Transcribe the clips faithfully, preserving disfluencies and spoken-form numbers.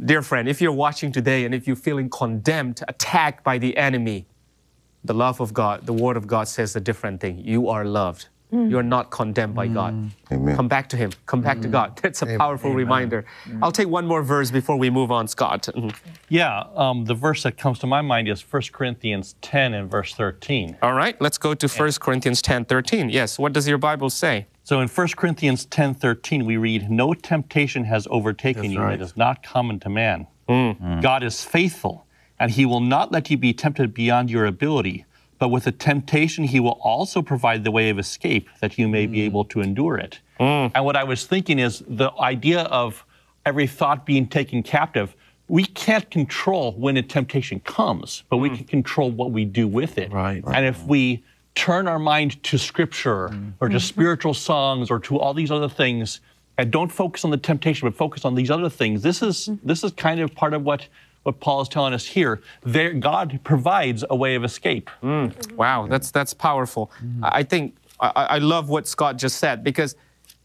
Dear friend, if you're watching today and if you're feeling condemned, attacked by the enemy, the love of God, the Word of God says a different thing. You are loved. Mm. You are not condemned by mm. God. Amen. Come back to Him. Come back mm. to God. That's a Amen. Powerful Amen. Reminder. Mm. I'll take one more verse before we move on, Scott. Yeah, um, the verse that comes to my mind is First Corinthians ten and verse thirteen. All right, let's go to First Corinthians ten, thirteen. Yes, what does your Bible say? So in First Corinthians ten, thirteen, we read, no temptation has overtaken That's you right. that is not common to man. Mm. Mm. God is faithful, and He will not let you be tempted beyond your ability. But with the temptation, He will also provide the way of escape that you may mm. be able to endure it. Mm. And what I was thinking is the idea of every thought being taken captive, we can't control when a temptation comes, but mm. we can control what we do with it. Right, right. And if we turn our mind to Scripture mm. or to mm-hmm. spiritual songs or to all these other things, and don't focus on the temptation, but focus on these other things, this is, mm. this is kind of part of what what Paul is telling us here. There, God provides a way of escape. Mm. Wow, that's that's powerful. Mm. I think, I, I love what Scott just said, because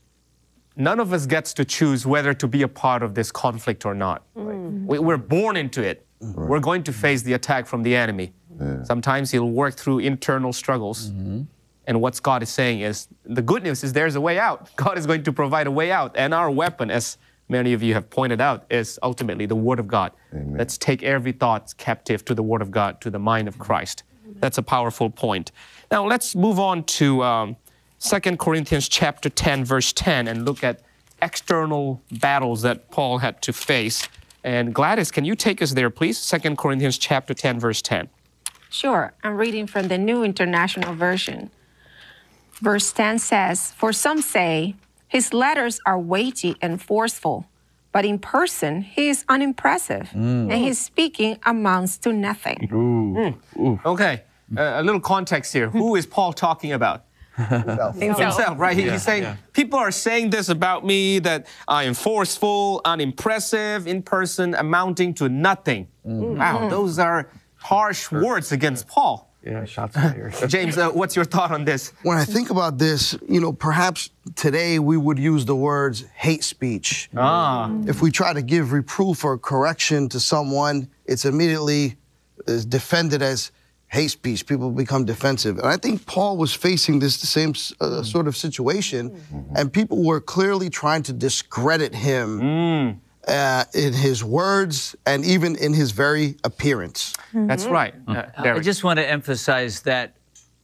none of us gets to choose whether to be a part of this conflict or not. Mm. We, we're born into it. Right. We're going to face the attack from the enemy. Yeah. Sometimes he'll work through internal struggles. Mm-hmm. And what Scott is saying is, the good news is there's a way out. God is going to provide a way out. And our weapon, as many of you have pointed out, is ultimately the Word of God. Amen. Let's take every thought captive to the Word of God, to the mind of Christ. That's a powerful point. Now let's move on to um, Second Corinthians chapter ten, verse ten, and look at external battles that Paul had to face. And Gladys, can you take us there, please? Second Corinthians chapter ten, verse ten. Sure. I'm reading from the New International Version. Verse ten says, for some say, his letters are weighty and forceful, but in person, he is unimpressive, mm. and his speaking amounts to nothing. Ooh. Mm. Ooh. Okay, uh, a little context here. Who is Paul talking about? Himself. Himself, right? He, yeah, he's saying, yeah. people are saying this about me, that I am forceful, unimpressive, in person, amounting to nothing. Mm. Wow, those are harsh words against Paul. Yeah, shots fired. James, uh, what's your thought on this? When I think about this, you know, perhaps today we would use the words hate speech. Ah. If we try to give reproof or correction to someone, it's immediately is defended as hate speech. People become defensive. And I think Paul was facing this the same uh, sort of situation, mm-hmm. and people were clearly trying to discredit him. Mm. Uh, in his words and even in his very appearance. Mm-hmm. That's right. Uh, I just want to emphasize that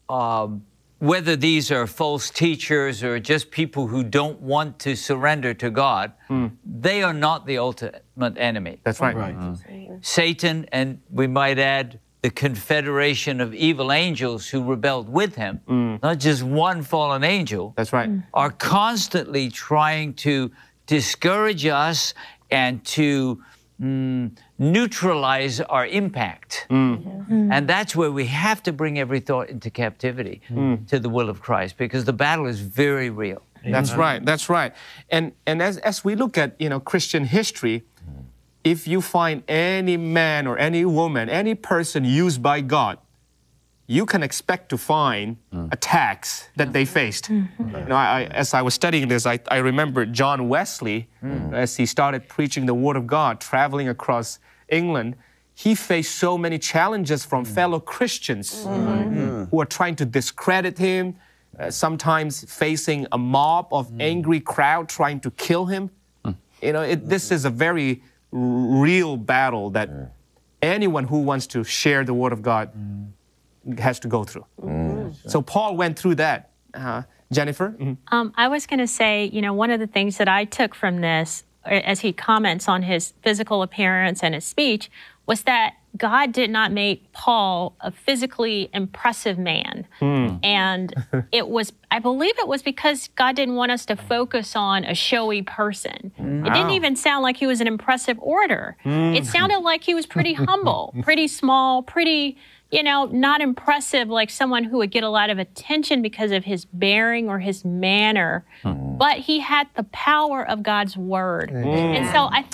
um, whether these are false teachers or just people who don't want to surrender to God, mm. they are not the ultimate enemy. That's right. right. Mm. Satan, and we might add the confederation of evil angels who rebelled with him, mm. not just one fallen angel. That's right. Are constantly trying to discourage us and to mm, neutralize our impact. Mm. Mm. And that's where we have to bring every thought into captivity mm. to the will of Christ, because the battle is very real. That's mm-hmm. right, that's right. And, and as, as we look at, you know, Christian history, if you find any man or any woman, any person used by God, you can expect to find mm. attacks that they faced. Mm-hmm. You know, I, as I was studying this, I, I remember John Wesley, mm. as he started preaching the Word of God, traveling across England, he faced so many challenges from mm. fellow Christians mm-hmm. who are trying to discredit him, uh, sometimes facing a mob of mm. angry crowd trying to kill him. Mm. You know, it, this is a very real battle that yeah. anyone who wants to share the Word of God mm. has to go through. Mm. So Paul went through that. Uh, Jennifer? Mm-hmm. um, I was going to say, you know, one of the things that I took from this, as he comments on his physical appearance and his speech, was that God did not make Paul a physically impressive man. Mm. And it was, I believe it was because God didn't want us to focus on a showy person. Mm. It didn't even sound like he was an impressive orator. Mm. It sounded like he was pretty humble, pretty small, pretty, you know, not impressive, like someone who would get a lot of attention because of his bearing or his manner. Mm. But he had the power of God's word. Mm. And so I think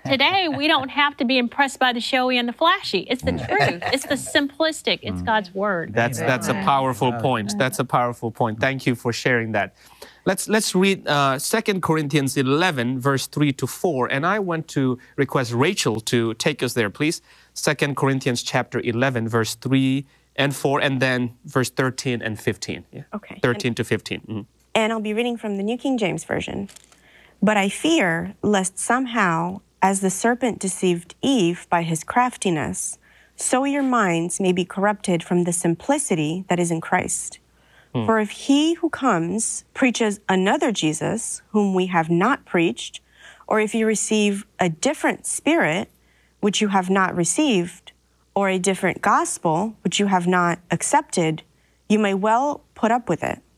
today we don't have to be impressed by the showy and the flashy. It's the truth. It's the simplistic. It's God's word. That's that's a powerful point. That's a powerful point. Thank you for sharing that. Let's let's read uh, Second Corinthians eleven, verse three to four. And I want to request Rachel to take us there, please. Second Corinthians chapter eleven, verse three and four, and then verse thirteen and fifteen. Yeah. Okay. thirteen to fifteen. Mm-hmm. And I'll be reading from the New King James Version. But I fear lest somehow, as the serpent deceived Eve by his craftiness, so your minds may be corrupted from the simplicity that is in Christ. Hmm. For if he who comes preaches another Jesus, whom we have not preached, or if you receive a different spirit, which you have not received, or a different gospel, which you have not accepted, you may well put up with it.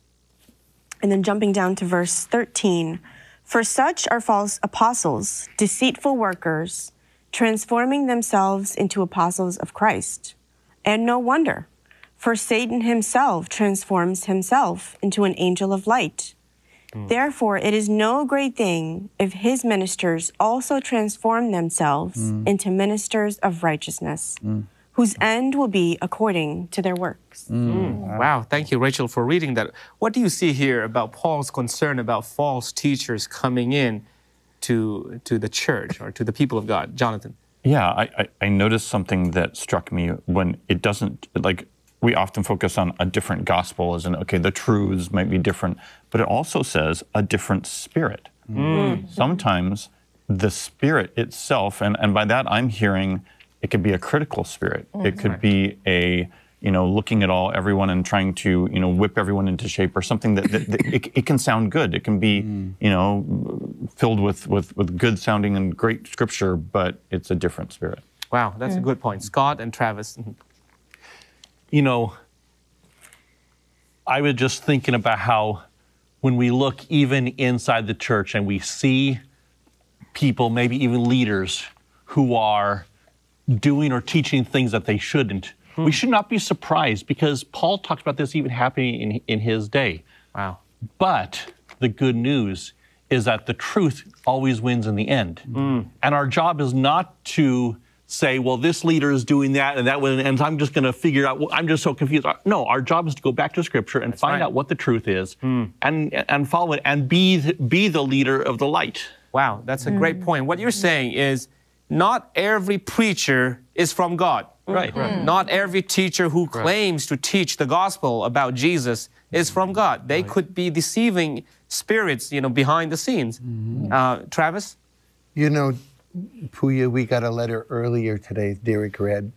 And then jumping down to verse thirteen, for such are false apostles, deceitful workers, transforming themselves into apostles of Christ. And no wonder, for Satan himself transforms himself into an angel of light. Mm. Therefore, it is no great thing if his ministers also transform themselves mm. into ministers of righteousness, mm. whose end will be according to their works. Mm. Wow, thank you, Rachel, for reading that. What do you see here about Paul's concern about false teachers coming in to, to the church or to the people of God? Jonathan? Yeah, I, I, I noticed something that struck me when it doesn't, like, we often focus on a different gospel as in, okay, the truths might be different, but it also says a different spirit. Mm. Sometimes the spirit itself, and, and by that I'm hearing it could be a critical spirit. Mm-hmm. It could be a, you know, looking at all everyone and trying to, you know, whip everyone into shape or something that, that, that it, it can sound good. It can be, mm. you know, filled with, with, with good sounding and great scripture, but it's a different spirit. Wow, that's mm. a good point. Scott and Travis. You know, I was just thinking about how when we look even inside the church and we see people, maybe even leaders, who are doing or teaching things that they shouldn't, hmm. we should not be surprised because Paul talks about this even happening in, in his day. Wow. But the good news is that the truth always wins in the end. Mm. And our job is not to say, well, this leader is doing that and that one, and I'm just going to figure out, well, I'm just so confused. No, our job is to go back to Scripture and That's find right. out what the truth is mm. and, and follow it and be the, be the leader of the light. Wow, that's a mm. great point. What you're saying is, not every preacher is from God. Right. right. Not every teacher who claims to teach the gospel about Jesus is from God. They right. could be deceiving spirits, you know, behind the scenes. Mm-hmm. uh, Travis? You know, Puya, we got a letter earlier today, Derek read,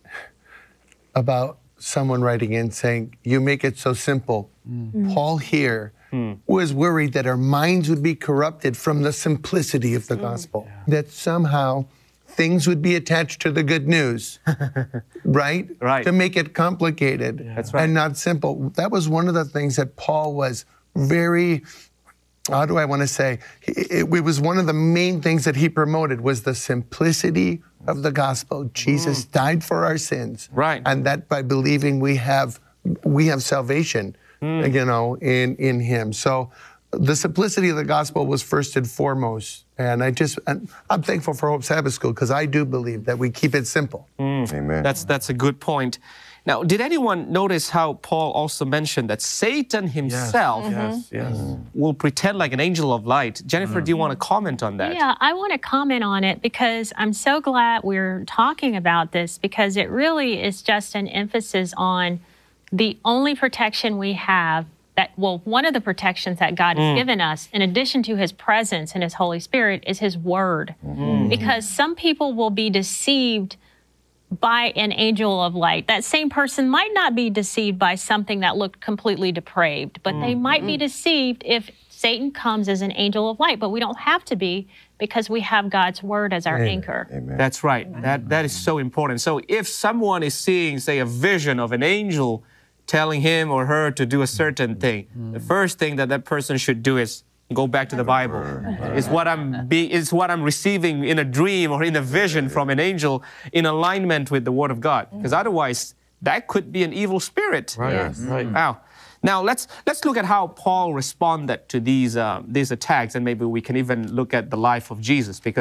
about someone writing in saying, you make it so simple. Mm-hmm. Paul here mm. was worried that our minds would be corrupted from the simplicity of the mm. gospel. Yeah. That somehow things would be attached to the good news, right? Right. To make it complicated yeah. That's right. and not simple. That was one of the things that Paul was very, how do I want to say, it, it was one of the main things that he promoted was the simplicity of the gospel. Jesus mm. died for our sins. Right. And that by believing we have we have salvation, mm. you know, in, in him. So the simplicity of the gospel was first and foremost. And I just, and I'm thankful for Hope Sabbath School because I do believe that we keep it simple. Mm. Amen. That's, that's a good point. Now, did anyone notice how Paul also mentioned that Satan himself yes, yes, yes. will pretend like an angel of light? Jennifer, mm. do you want to comment on that? Yeah, I want to comment on it because I'm so glad we're talking about this because it really is just an emphasis on the only protection we have that, well, one of the protections that God has mm. given us, in addition to his presence and his Holy Spirit, is his word. Mm. Because some people will be deceived by an angel of light. That same person might not be deceived by something that looked completely depraved, but mm. they might mm. be deceived if Satan comes as an angel of light. But we don't have to be because we have God's word as our Amen. anchor. Amen. That's right. That, that is so important. So if someone is seeing, say, a vision of an angel telling him or her to do a certain thing, mm. the first thing that that person should do is go back to the Bible. Is what I'm be, is what I'm receiving in a dream or in a vision from an angel in alignment with the Word of God. Because otherwise, that could be an evil spirit. Right. Yes. Right. Wow. Now let's let's look at how Paul responded to these uh, these attacks, and maybe we can even look at the life of Jesus, because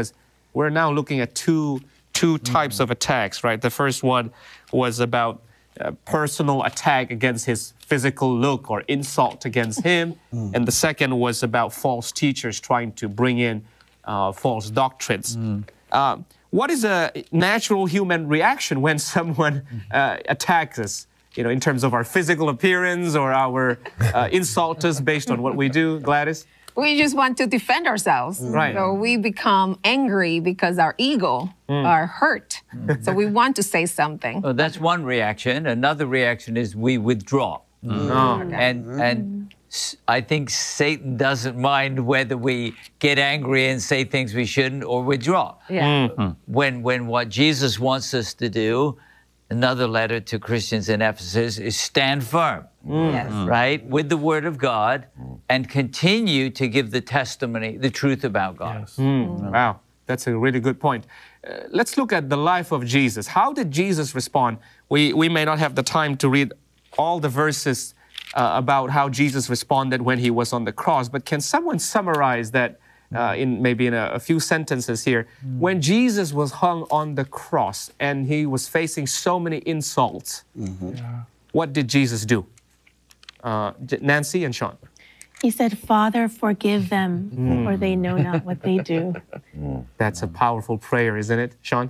we're now looking at two, two types of attacks, right? The first one was about a personal attack against his physical look or insult against him. Mm. And the second was about false teachers trying to bring in uh, false doctrines. Mm. Uh, what is a natural human reaction when someone uh, attacks us? You know, in terms of our physical appearance or our uh, insult us based on what we do, Gladys? We just want to defend ourselves. Right. So we become angry because our ego mm. are hurt. Mm. So we want to say something. Well, that's one reaction. Another reaction is we withdraw. Mm. Oh. Okay. And, and I think Satan doesn't mind whether we get angry and say things we shouldn't or withdraw. Yeah. Mm. When, when what Jesus wants us to do, another letter to Christians in Ephesus, is stand firm. Mm. Yes. Right, with the Word of God, and continue to give the testimony, the truth about God. Yes. Mm. Wow, that's a really good point. Uh, let's look at the life of Jesus. How did Jesus respond? We, we may not have the time to read all the verses uh, about how Jesus responded when he was on the cross, but can someone summarize that uh, in maybe in a, a few sentences here? Mm. When Jesus was hung on the cross and he was facing so many insults, mm-hmm. yeah. what did Jesus do? Uh, Nancy and Sean. He said, Father, forgive them, mm. for they know not what they do. That's a powerful prayer, isn't it, Sean?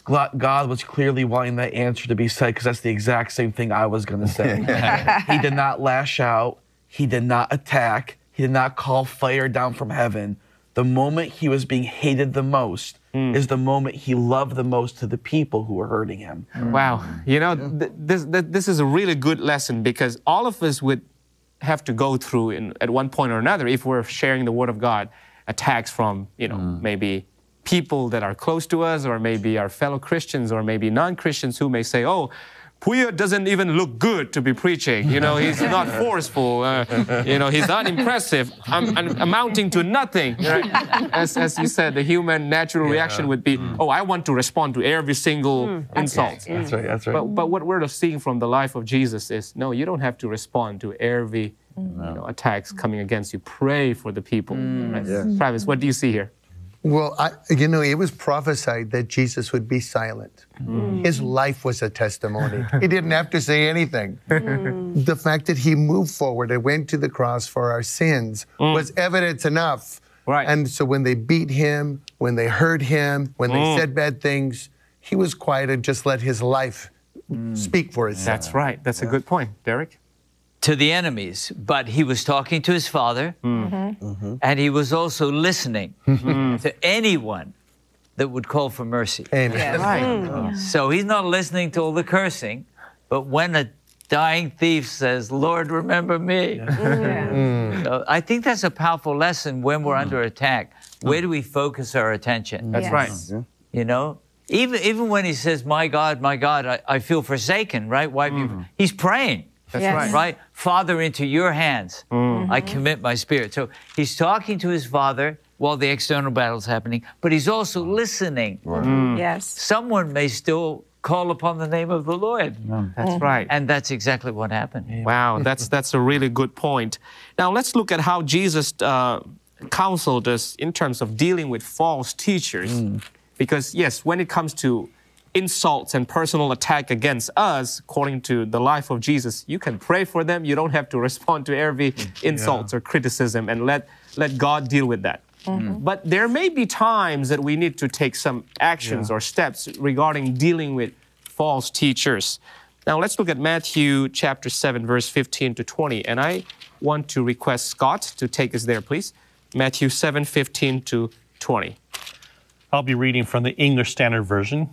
God was clearly wanting that answer to be said, because that's the exact same thing I was going to say. He did not lash out. He did not attack. He did not call fire down from heaven. The moment he was being hated the most mm. is the moment he loved the most to the people who were hurting him. Wow. You know, th- this, th- this is a really good lesson, because all of us would have to go through, in, at one point or another, if we're sharing the Word of God, attacks from, you know, mm. maybe people that are close to us, or maybe our fellow Christians, or maybe non-Christians who may say, oh, Puya doesn't even look good to be preaching. You know, he's not forceful. Uh, you know, he's not impressive. I'm, I'm amounting to nothing. Right? As, as you said, the human natural yeah. reaction would be, oh, I want to respond to every single mm, insult. That's right. That's right. That's right. But, but what we're seeing from the life of Jesus is, no, you don't have to respond to every mm. you know, attacks coming against you. Pray for the people. Mm. Right? Yeah. Travis, what do you see here? Well, I, you know, it was prophesied that Jesus would be silent. Mm. His life was a testimony. He didn't have to say anything. Mm. The fact that he moved forward and went to the cross for our sins mm. was evidence enough. Right. And so when they beat him, when they hurt him, when they mm. said bad things, he was quiet and just let his life mm. speak for itself. That's right. That's yeah. a good point. Derek? To the enemies, but he was talking to his Father, mm-hmm. Mm-hmm. and he was also listening mm-hmm. to anyone that would call for mercy. Amen. Yes. Right. Mm. So he's not listening to all the cursing, but when a dying thief says, Lord, remember me. Yeah. Mm. So I think that's a powerful lesson when we're mm. under attack. Where do we focus our attention? That's yes. right. You know, even, even when he says, my God, my God, I, I feel forsaken, right? Why? Mm. He's praying. That's yes. right. Right? Father, into your hands, mm-hmm. I commit my spirit. So he's talking to his Father while the external battle's happening, but he's also listening. Right. Mm. Yes. Someone may still call upon the name of the Lord. Mm. That's mm-hmm. right. And that's exactly what happened. Wow, that's, that's a really good point. Now, let's look at how Jesus uh, counseled us in terms of dealing with false teachers. Mm. Because, yes, when it comes to insults and personal attack against us, according to the life of Jesus, you can pray for them. You don't have to respond to every insult yeah. or criticism, and let, let God deal with that. Mm-hmm. But there may be times that we need to take some actions yeah. or steps regarding dealing with false teachers. Now let's look at Matthew chapter seven, verse fifteen to twenty. And I want to request Scott to take us there, please. Matthew seven, fifteen to twenty. I'll be reading from the English Standard Version.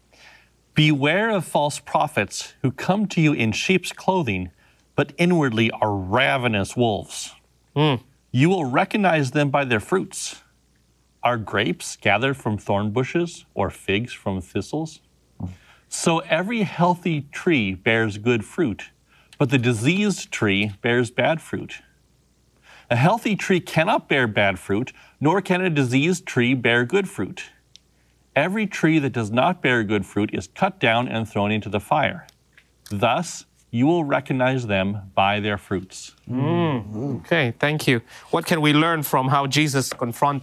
Beware of false prophets who come to you in sheep's clothing, but inwardly are ravenous wolves. Mm. You will recognize them by their fruits. Are grapes gathered from thorn bushes or figs from thistles? Mm. So every healthy tree bears good fruit, but the diseased tree bears bad fruit. A healthy tree cannot bear bad fruit, nor can a diseased tree bear good fruit. Every tree that does not bear good fruit is cut down and thrown into the fire. Thus, you will recognize them by their fruits. Mm. Okay, thank you. What can we learn from how Jesus confronted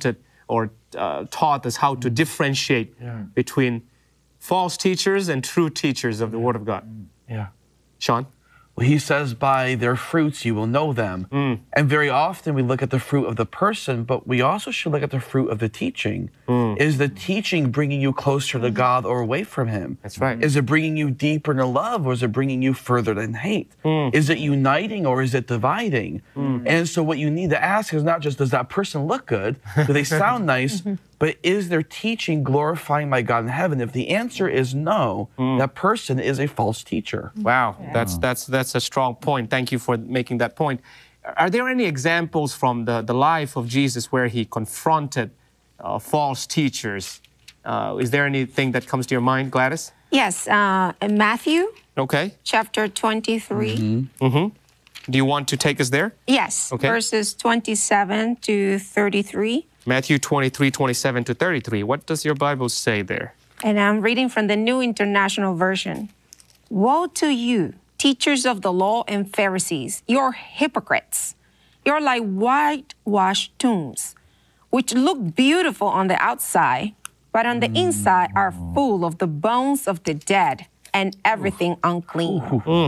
or uh, taught us how to differentiate Yeah. between false teachers and true teachers of the Word of God. Yeah. Sean? Well, he says, by their fruits you will know them. Mm. And very often we look at the fruit of the person, but we also should look at the fruit of the teaching. Mm. Is the teaching bringing you closer to God or away from Him? That's right. Is it bringing you deeper into love, or is it bringing you further than hate? Mm. Is it uniting, or is it dividing? And so what you need to ask is not just, does that person look good? Do they sound nice? But is their teaching glorifying my God in heaven? If the answer is no, that person is a false teacher. Wow, that's that's that's a strong point. Thank you for making that point. Are there any examples from the, the life of Jesus where he confronted uh, false teachers? Uh, is there anything that comes to your mind, Gladys? Yes, uh, in Matthew Okay. chapter twenty-three. Mm-hmm. Do you want to take us there? Yes, Okay. verses twenty-seven to thirty-three. Matthew twenty-three, twenty-seven to thirty-three. What does your Bible say there? And I'm reading from the New International Version. Woe to you, teachers of the law and Pharisees, you're hypocrites. You're like whitewashed tombs, which look beautiful on the outside, but on the inside are full of the bones of the dead and everything unclean.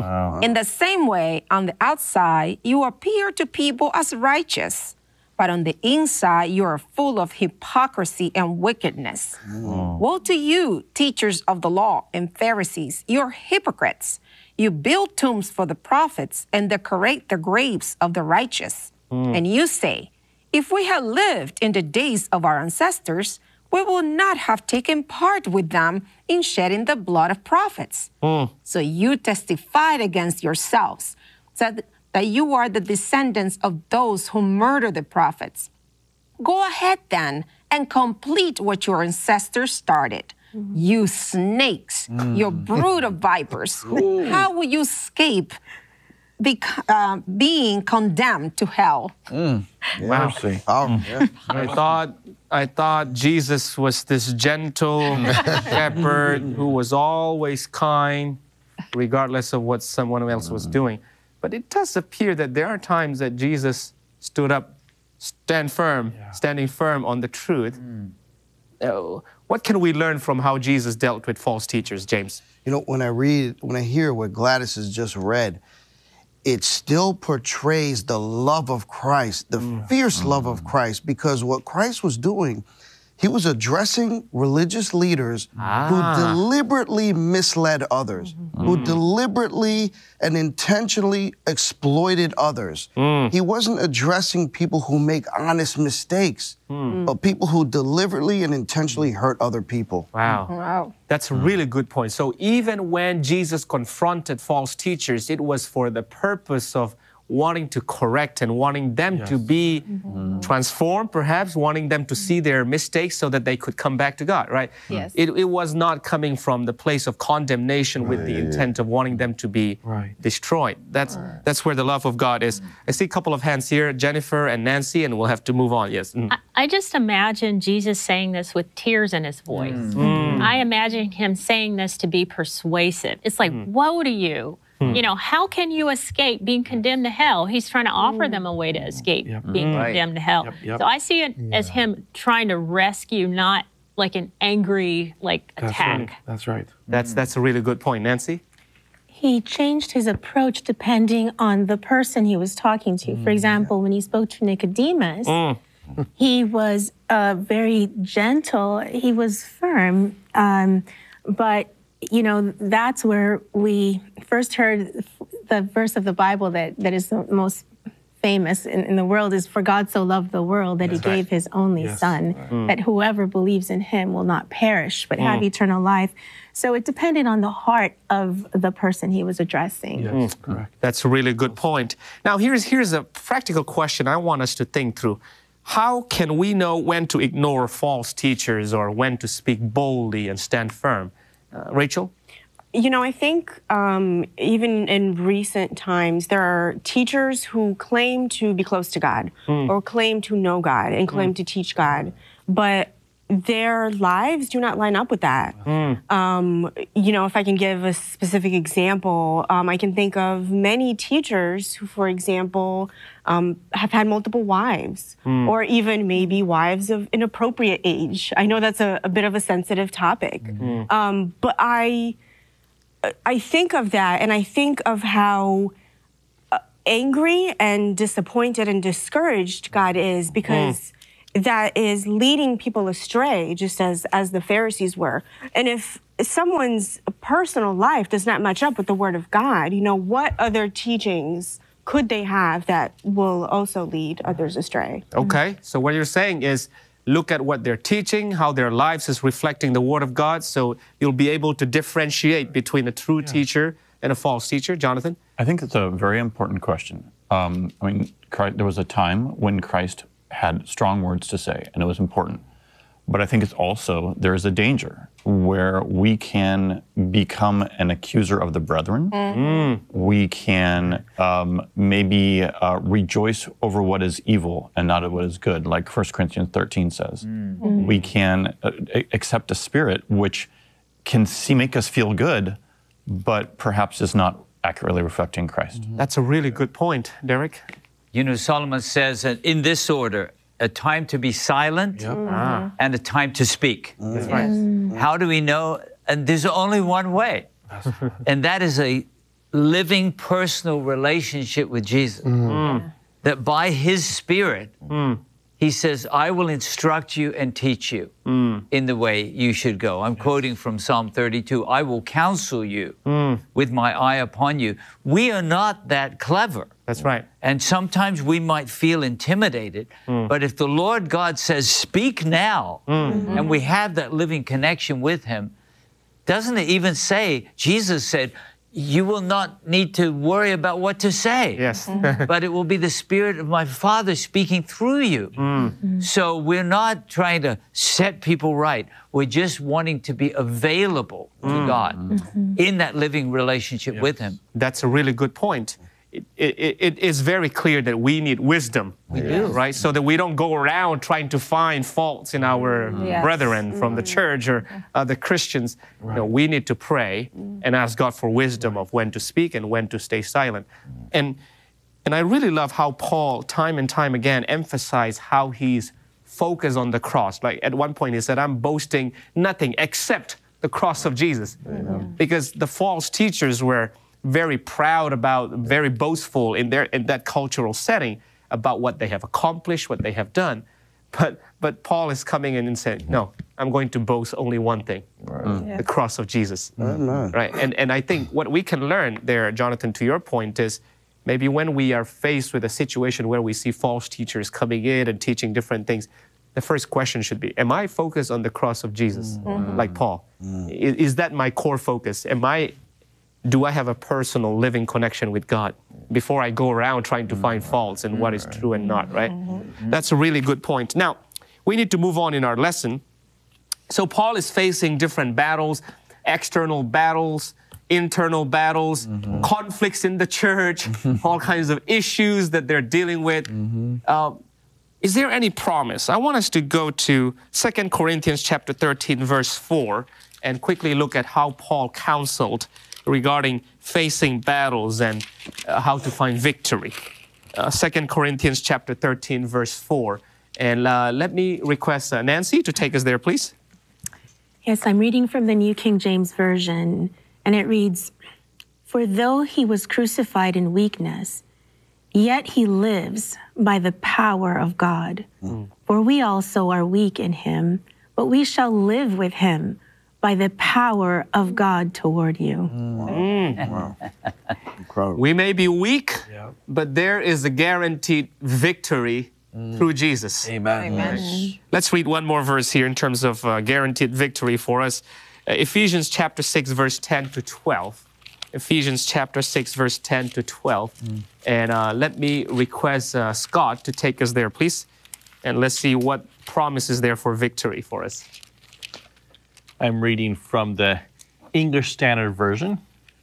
In the same way, on the outside, you appear to people as righteous, but on the inside, you are full of hypocrisy and wickedness. Woe to you, teachers of the law and Pharisees, you're hypocrites. You build tombs for the prophets and decorate the graves of the righteous. And you say, if we had lived in the days of our ancestors, we will not have taken part with them in shedding the blood of prophets. So you testified against yourselves that, that you are the descendants of those who murdered the prophets. Go ahead then and complete what your ancestors started. You snakes, you brood of vipers, how will you escape be, uh, being condemned to hell? Wow. Mercy. Oh, yeah. I thought I thought Jesus was this gentle shepherd who was always kind, regardless of what someone else was doing. But it does appear that there are times that Jesus stood up, stand firm, standing firm on the truth. Uh, what can we learn from how Jesus dealt with false teachers, James? You know, when I read, when I hear what Gladys has just read, it still portrays the love of Christ, the fierce love of Christ, because what Christ was doing, he was addressing religious leaders Ah. who deliberately misled others, who deliberately and intentionally exploited others. He wasn't addressing people who make honest mistakes, but people who deliberately and intentionally hurt other people. Wow. Wow. That's a really good point. So even when Jesus confronted false teachers, it was for the purpose of wanting to correct and wanting them to be transformed, perhaps, wanting them to see their mistakes so that they could come back to God, right? Yes. It, it was not coming from the place of condemnation with the intent of wanting them to be Right. destroyed. That's that's where the love of God is. I see a couple of hands here, Jennifer and Nancy, and we'll have to move on. Yes. Mm. I just imagine Jesus saying this with tears in his voice. I imagine him saying this to be persuasive. It's like, woe to you. You know, how can you escape being condemned to hell? He's trying to offer them a way to escape being Right. condemned to hell. Yep, yep. So I see it as him trying to rescue, not like an angry like That's attack. right. That's right. That's that's a really good point, Nancy. He changed his approach depending on the person he was talking to. For example, when he spoke to Nicodemus, he was uh, very gentle. He was firm. Um, but, you know, that's where we first heard the verse of the Bible that, that is the most famous in, in the world is, for God so loved the world that he gave his only Yes. son, that whoever believes in him will not perish, but have eternal life. So it depended on the heart of the person he was addressing. Yes, correct. That's a really good point. Now, here's, here's a practical question I want us to think through. How can we know when to ignore false teachers or when to speak boldly and stand firm? Uh, Rachel? You know, I think um, even in recent times, there are teachers who claim to be close to God or claim to know God and claim to teach God. But their lives do not line up with that. Mm. Um, you know, if I can give a specific example, um, I can think of many teachers who, for example, um, have had multiple wives, mm. or even maybe wives of inappropriate age. I know that's a, a bit of a sensitive topic, mm. um, but I, I think of that, and I think of how uh, angry and disappointed and discouraged God is, because mm. that is leading people astray, just as, as the Pharisees were. And if someone's personal life does not match up with the Word of God, you know, what other teachings could they have that will also lead others astray? Okay, so what you're saying is look at what they're teaching, how their lives is reflecting the Word of God, so you'll be able to differentiate between a true yeah. teacher and a false teacher. Jonathan? I think it's a very important question. Um, I mean, Christ, there was a time when Christ had strong words to say, and it was important. But I think it's also, there is a danger where we can become an accuser of the brethren. Mm. We can um, maybe uh, rejoice over what is evil and not what is good, like First Corinthians thirteen says. Mm. We can uh, accept a spirit which can see, make us feel good, but perhaps is not accurately reflecting Christ. Mm-hmm. That's a really good point, Derek. You know, Solomon says that in this order, a time to be silent yep. mm-hmm. and a time to speak. Mm-hmm. That's right. Mm-hmm. How do we know? And there's only one way. And that is a living personal relationship with Jesus. Mm-hmm. That by His Spirit, mm. He says, I will instruct you and teach you mm. in the way you should go. I'm yes. quoting from Psalm thirty-two, I will counsel you mm. with my eye upon you. We are not that clever. That's right. And sometimes we might feel intimidated, mm. but if the Lord God says, speak now, mm-hmm. and we have that living connection with Him, doesn't it even say, Jesus said, you will not need to worry about what to say. Yes. Mm-hmm. But it will be the Spirit of my Father speaking through you. Mm. Mm-hmm. So we're not trying to set people right. We're just wanting to be available mm. to God mm-hmm. in that living relationship yes. with Him. That's a really good point. It, it, it is very clear that we need wisdom, we do. Right? So that we don't go around trying to find faults in our yes. brethren from the church or other Christians. Right. You know, we need to pray and ask God for wisdom of when to speak and when to stay silent. And, and I really love how Paul, time and time again, emphasized how he's focused on the cross. Like at one point he said, I'm boasting nothing except the cross of Jesus. Amen. Because the false teachers were very proud about, very boastful in their in that cultural setting about what they have accomplished, what they have done. But but Paul is coming in and saying, no, I'm going to boast only one thing, right. mm. yeah. the cross of Jesus. Amen. Right? And and I think what we can learn there, Jonathan, to your point, is maybe when we are faced with a situation where we see false teachers coming in and teaching different things, the first question should be, am I focused on the cross of Jesus, mm-hmm. like Paul? Mm. Is, is that my core focus? Am I Do I have a personal living connection with God before I go around trying to find faults and what is true and not, right? Mm-hmm. That's a really good point. Now, we need to move on in our lesson. So Paul is facing different battles, external battles, internal battles, mm-hmm. conflicts in the church, all kinds of issues that they're dealing with. Mm-hmm. Uh, is there any promise? I want us to go to Second Corinthians chapter thirteen, verse four, and quickly look at how Paul counseled regarding facing battles and uh, how to find victory. Uh, Second Corinthians chapter thirteen, verse four. And uh, let me request uh, Nancy to take us there, please. Yes, I'm reading from the New King James Version, and it reads, For though he was crucified in weakness, yet he lives by the power of God. Mm. For we also are weak in him, but we shall live with him by the power of God toward you. Mm. Wow. Incredible. We may be weak, yeah. but there is a guaranteed victory mm. through Jesus. Amen. Amen. Let's read one more verse here in terms of uh, guaranteed victory for us. Uh, Ephesians chapter six, verse ten to twelve. Ephesians chapter six, verse ten to twelve. Mm. And uh, let me request uh, Scott to take us there, please. And let's see what promise is there for victory for us. I'm reading from the English Standard Version.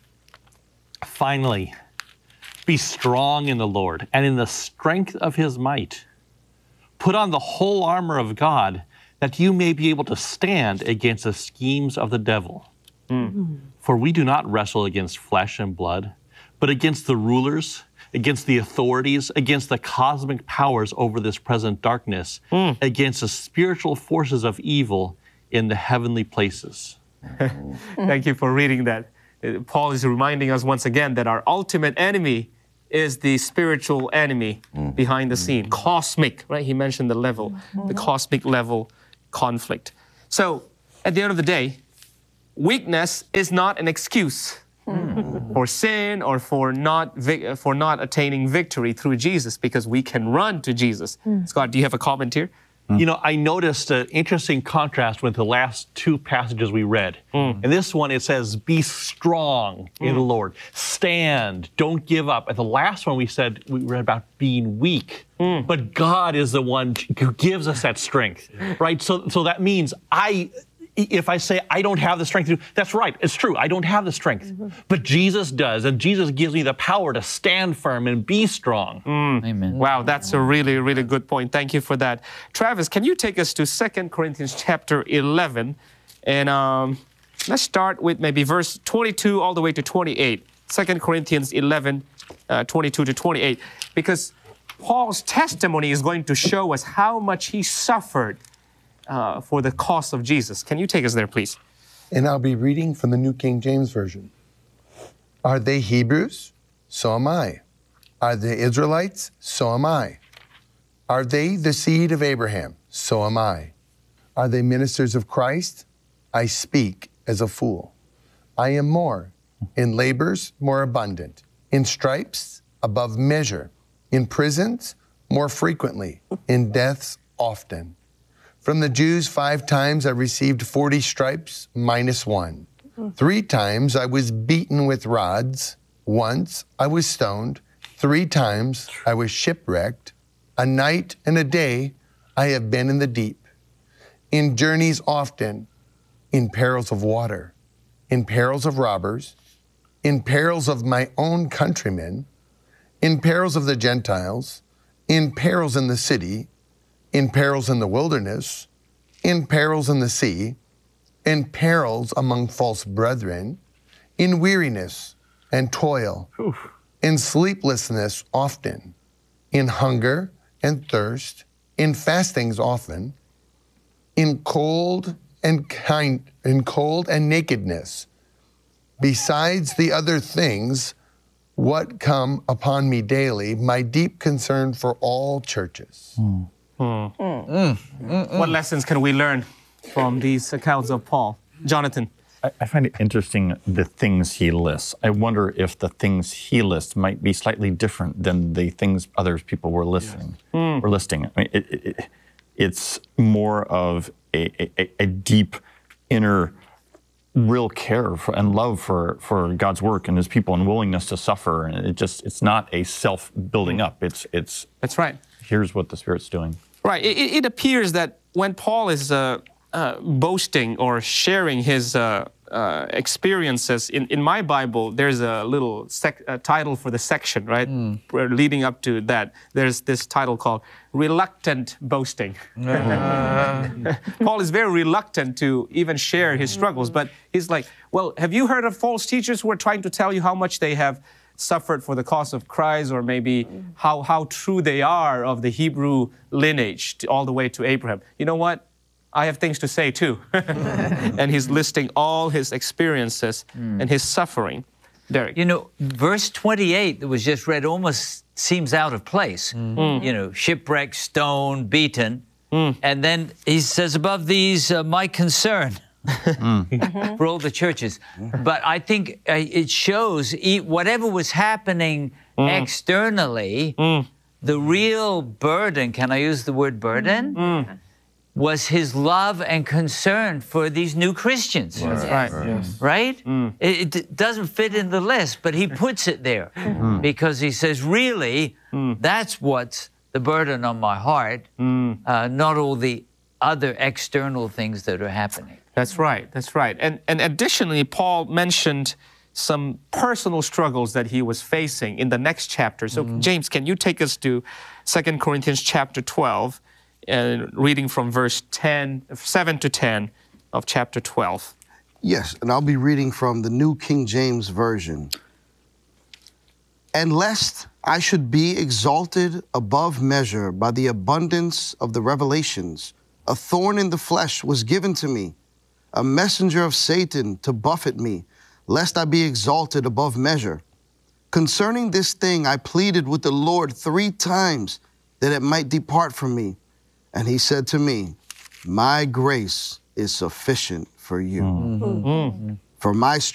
Finally, be strong in the Lord and in the strength of his might. Put on the whole armor of God, that that you may be able to stand against the schemes of the devil. Mm. For we do not wrestle against flesh and blood, but against the rulers, against the authorities, against the cosmic powers over this present darkness, mm. against the spiritual forces of evil in the heavenly places. Thank you for reading that. Paul is reminding us once again that our ultimate enemy is the spiritual enemy mm. behind the scene, cosmic, right? He mentioned the level, mm-hmm. the cosmic level conflict. So at the end of the day, weakness is not an excuse mm. for sin or for not vi- for not attaining victory through Jesus, because we can run to Jesus. Mm. Scott, do you have a comment here? You know, I noticed an interesting contrast with the last two passages we read. Mm. In this one, it says, be strong mm. in the Lord. Stand, don't give up. At the last one, we said, we read about being weak. Mm. But God is the one who gives us that strength, right? So, so that means I... If I say I don't have the strength to do, that's right, it's true, I don't have the strength. Mm-hmm. But Jesus does, and Jesus gives me the power to stand firm and be strong. Mm. Amen. Wow, that's a really, really good point. Thank you for that. Travis, can you take us to Second Corinthians chapter eleven? And um, let's start with maybe verse twenty-two all the way to twenty-eight. Second Corinthians eleven, uh, twenty-two to twenty-eight. Because Paul's testimony is going to show us how much he suffered Uh, for the cause of Jesus. Can you take us there, please? And I'll be reading from the New King James Version. Are they Hebrews? So am I. Are they Israelites? So am I. Are they the seed of Abraham? So am I. Are they ministers of Christ? I speak as a fool. I am more, in labors more abundant, in stripes above measure, in prisons more frequently, in deaths often. From the Jews, five times I received forty stripes minus one. Three times I was beaten with rods. Once I was stoned. Three times I was shipwrecked. A night and a day I have been in the deep. In journeys often, in perils of water, in perils of robbers, in perils of my own countrymen, in perils of the Gentiles, in perils in the city, in perils in the wilderness, in perils in the sea, in perils among false brethren, in weariness and toil, Oof. in sleeplessness often, in hunger and thirst, in fastings often, in cold and kind, in cold and nakedness. Besides the other things, what come upon me daily, my deep concern for all churches. Mm. Hmm. Mm. Mm. Mm. What lessons can we learn from these accounts of Paul? Jonathan? I, I find it interesting, the things he lists. I wonder if the things he lists might be slightly different than the things other people were listing. Yes. Mm. Were listing. I mean, it, it, it's more of a, a, a deep inner real care for, and love for, for God's work and his people and willingness to suffer. And it just, it's not a self-building up. It's, it's. That's right. Here's what the Spirit's doing. Right. It, it appears that when Paul is uh, uh, boasting or sharing his uh, uh, experiences, in, in my Bible, there's a little sec- uh, title for the section, right? Mm. Leading up to that, there's this title called Reluctant Boasting. Uh. Paul is very reluctant to even share his struggles, but he's like, well, have you heard of false teachers who are trying to tell you how much they have suffered for the cause of Christ, or maybe how, how true they are of the Hebrew lineage to, all the way to Abraham? You know what? I have things to say too. And he's listing all his experiences mm. and his suffering. Derek. You know, verse twenty-eight that was just read almost seems out of place. Mm. You know, shipwrecked, stoned, beaten. Mm. And then he says, above these, uh, my concern. Mm. For all the churches. But I think uh, it shows e- whatever was happening mm. externally, mm. the real burden, can I use the word burden? Mm. Was his love and concern for these new Christians. That's right. Right? Yes. Right? Mm. It, it doesn't fit in the list, but he puts it there mm. because he says, really, mm. that's what's the burden on my heart, mm. uh, not all the other external things that are happening. That's right, that's right. And, and additionally, Paul mentioned some personal struggles that he was facing in the next chapter. So, mm. James, can you take us to Second Corinthians chapter twelve? uh, reading from verse ten, seven to ten of chapter twelve. Yes, and I'll be reading from the New King James Version. And lest I should be exalted above measure by the abundance of the revelations, a thorn in the flesh was given to me, a messenger of Satan to buffet me, lest I be exalted above measure. Concerning this thing I pleaded with the Lord three times that it might depart from me. And he said to me, my grace is sufficient for you. Mm-hmm. For my